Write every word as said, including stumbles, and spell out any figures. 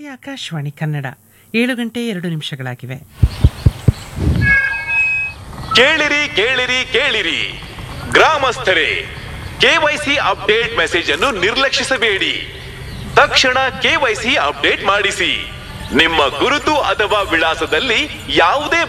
ಆಕಾಶವಾಣಿ ಕನ್ನಡ ಏಳು ಗಂಟೆ ಎರಡು ನಿಮಿಷಗಳಾಗಿವೆ. ಕೇಳಿರಿ ಕೇಳಿರಿ ಕೇಳಿರಿ ಗ್ರಾಮಸ್ಥರೇ, ಕೆವೈಸಿ ಅಪ್ಡೇಟ್ ಮೆಸೇಜ್ ಅನ್ನು ನಿರ್ಲಕ್ಷಿಸಬೇಡಿ. ತಕ್ಷಣ ಕೆವೈಸಿ ಅಪ್ಡೇಟ್ ಮಾಡಿಸಿ. ನಿಮ್ಮ ಗುರುತು ಅಥವಾ ವಿಳಾಸದಲ್ಲಿ ಯಾವುದೇ